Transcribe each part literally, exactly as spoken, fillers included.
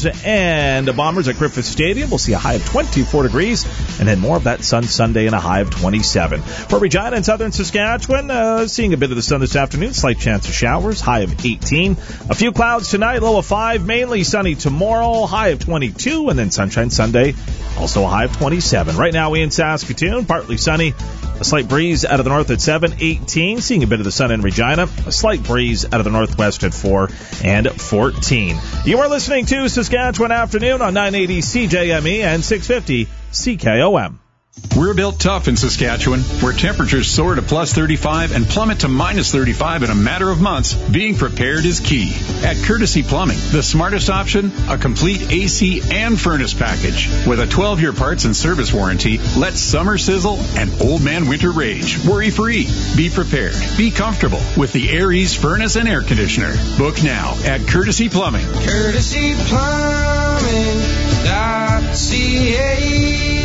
Bruins and the Bombers at Griffith Stadium. We'll see a high of twenty-four degrees, and then more of that sun Sunday and a high of twenty-seven. For Regina and southern Saskatchewan, uh, seeing a bit of the sun this afternoon, slight chance of showers, high of eighteen. A few clouds tonight, low of five, mainly sunny tomorrow, high of twenty-two, and then sunshine Sunday, also a high of twenty-seven. Right now we in Saskatoon, partly sunny, a slight breeze out of the north at seven, eighteen. Seeing a bit of the sun in Regina, a slight breeze out of the northwest at four and fourteen. You are listening to Saskatchewan Afternoon on nine eighty C J M E and six fifty C K O M. We're built tough in Saskatchewan, where temperatures soar to plus thirty-five and plummet to minus thirty-five in a matter of months. Being prepared is key. At Courtesy Plumbing, the smartest option, a complete A C and furnace package. With a twelve-year parts and service warranty, let summer sizzle and old man winter rage. Worry-free. Be prepared. Be comfortable with the Aries furnace and air conditioner. Book now at Courtesy Plumbing. Courtesy Plumbing dot C A.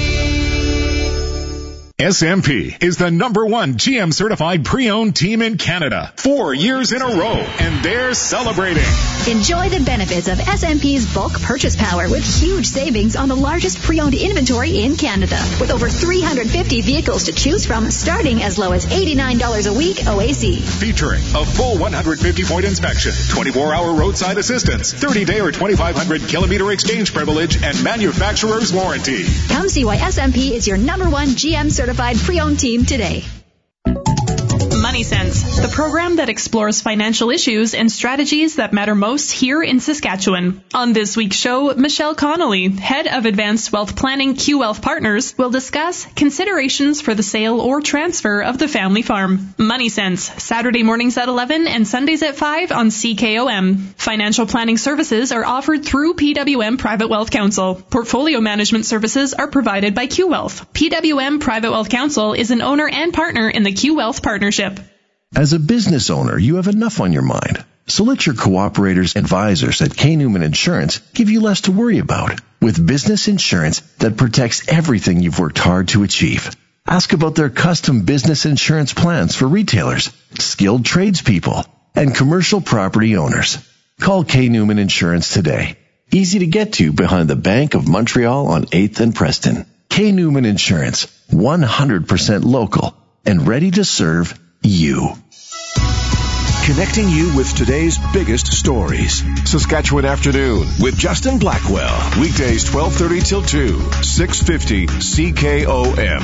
S M P is the number one G M certified pre-owned team in Canada. Four years in a row, and they're celebrating. Enjoy the benefits of S M P's bulk purchase power with huge savings on the largest pre-owned inventory in Canada. With over three hundred fifty vehicles to choose from, starting as low as eighty-nine dollars a week O A C. Featuring a full one hundred fifty point inspection, twenty-four hour roadside assistance, thirty day or twenty-five hundred kilometer exchange privilege, and manufacturer's warranty. Come see why S M P is your number one G M certified pre-owned team today. Money Sense, the program that explores financial issues and strategies that matter most here in Saskatchewan. On this week's show, Michelle Connolly, head of Advanced Wealth Planning Q Wealth Partners, will discuss considerations for the sale or transfer of the family farm. Money Sense, Saturday mornings at eleven and Sundays at five on C K O M. Financial planning services are offered through P W M Private Wealth Counsel. Portfolio management services are provided by Q Wealth. P W M Private Wealth Counsel is an owner and partner in the Q Wealth Partnership. As a business owner, you have enough on your mind. So let your cooperators advisors at K. Newman Insurance give you less to worry about with business insurance that protects everything you've worked hard to achieve. Ask about their custom business insurance plans for retailers, skilled tradespeople, and commercial property owners. Call K. Newman Insurance today. Easy to get to behind the Bank of Montreal on eighth and Preston. K. Newman Insurance, one hundred percent local and ready to serve you. Connecting you with today's biggest stories. Saskatchewan Afternoon with Justin Blackwell. Weekdays twelve thirty till two, six fifty C K O M.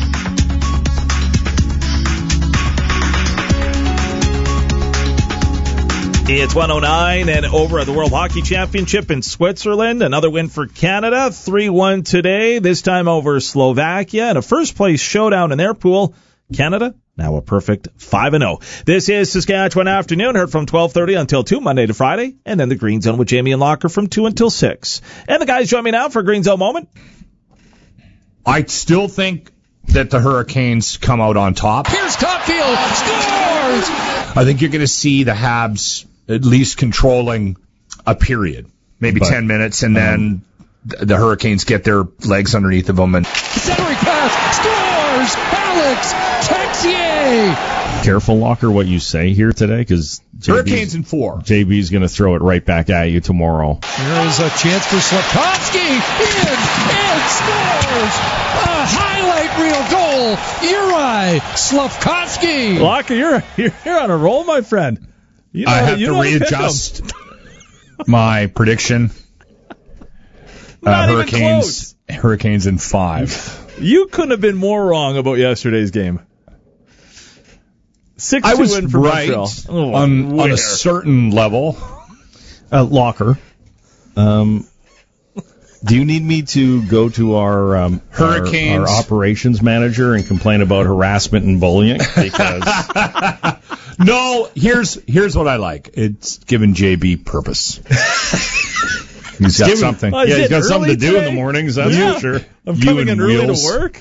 It's one oh nine and over at the World Hockey Championship in Switzerland. Another win for Canada, three one today, this time over Slovakia. And a first-place showdown in their pool. Canada, now a perfect five and oh. This is Saskatchewan Afternoon, heard from twelve thirty until two, Monday to Friday. And then the Green Zone with Jamie and Locker from two until six. And the guys join me now for Green Zone Moment. I still think that the Hurricanes come out on top. Here's Caufield, scores! I think you're going to see the Habs at least controlling a period, maybe but, ten minutes, and um, then the Hurricanes get their legs underneath of them. And centering pass, scores! Alex Texier! Careful, Locker, what you say here today, because Hurricanes in four. J B's going to throw it right back at you tomorrow. There is a chance for Slafkovsky, in, and scores! A highlight reel goal, Juraj Slafkovsky! Locker, you're, you're on a roll, my friend. You know, I have you to readjust my prediction. Not uh, Hurricanes, Hurricanes in five. You couldn't have been more wrong about yesterday's game. six two win for right Montreal. Oh, on, on a certain level. Uh, Locker, um, do you need me to go to our um, Hurricanes our, our operations manager and complain about harassment and bullying? Because no, here's here's what I like. It's giving J B purpose. He's got giving, something. Oh, yeah, he's got something to today? do in the mornings. That's yeah. for sure. I'm you coming in early wheels. to work.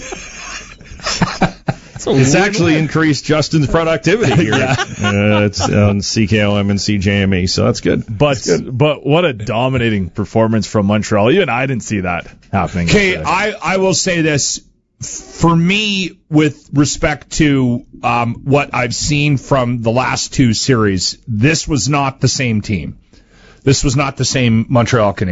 It's actually increased Justin's productivity here. yeah. uh, it's on C K O M and C J M E, so that's good. But that's good. but what a dominating performance from Montreal. Even I didn't see that happening. Okay, I, I will say this. For me, with respect to um, what I've seen from the last two series, this was not the same team. This was not the same Montreal Canadiens.